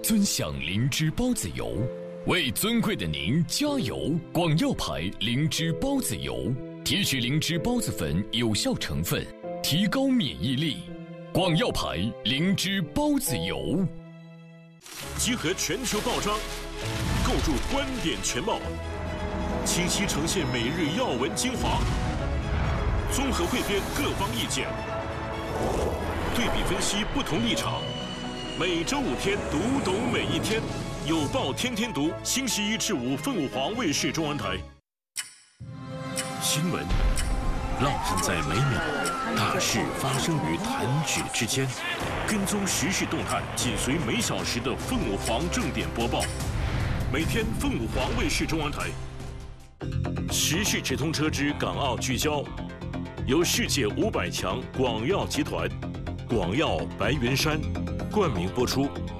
尊享灵芝孢子油，为尊贵的您加油！广药牌灵芝孢子油提取灵芝孢子粉有效成分，提高免疫力。广药牌灵芝孢子油， 集合全球报章，构筑观点全貌，清晰呈现每日要闻精华，综合汇编各方意见，对比分析不同立场。每周5天，读懂每一天。有报天天读，星期1至5，凤舞凰卫视中文台。新闻浪漫在每秒，大事发生于弹指之间。跟踪时事动态，紧随每小时的凤舞凰正点播报。每天凤舞凰卫视中文台。时事直通车之港澳聚焦，由世界500强广药集团、广药白云山冠名播出。